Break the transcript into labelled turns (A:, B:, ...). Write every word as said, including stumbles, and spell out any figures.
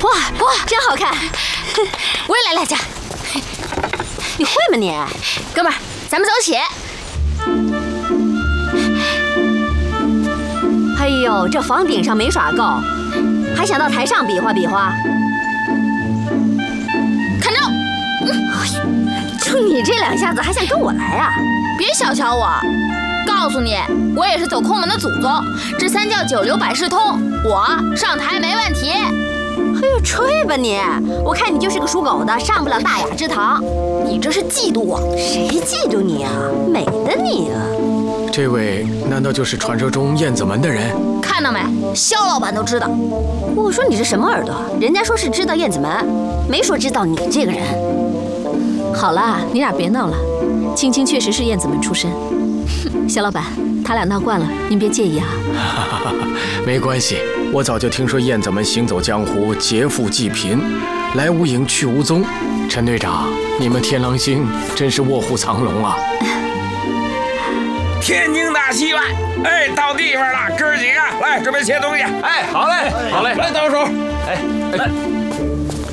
A: 哇哇，真好看！
B: 我也来两下。
A: 你会吗你？
B: 哥们儿，咱们走起！
A: 哎呦，这房顶上没耍够，还想到台上比划比划？
B: 看招！
A: 嗯，就你这两下子还想跟我来啊？
B: 别小瞧我，告诉你，我也是走空门的祖宗，这三教九流百事通，我上台没问题。
A: 哎呦，吹吧你！我看你就是个属狗的，上不了大雅之堂。
B: 你这是嫉妒我？
A: 谁嫉妒你啊？美的你啊！
C: 这位难道就是传说中燕子门的人？
B: 看到没，肖老板都知道。
A: 我说你这什么耳朵？人家说是知道燕子门，没说知道你这个人。
D: 好了，你俩别闹了。青青确实是燕子门出身。肖老板，他俩闹惯了，您别介意啊。
C: 没关系，我早就听说燕子门行走江湖，劫富济贫，来无影去无踪。陈队长，你们天狼星真是卧虎藏龙啊！
E: 天津大戏院，哎，到地方了，哥儿几个来准备切东西。
F: 哎，好嘞，好嘞，
E: 来倒数。
F: 哎哎。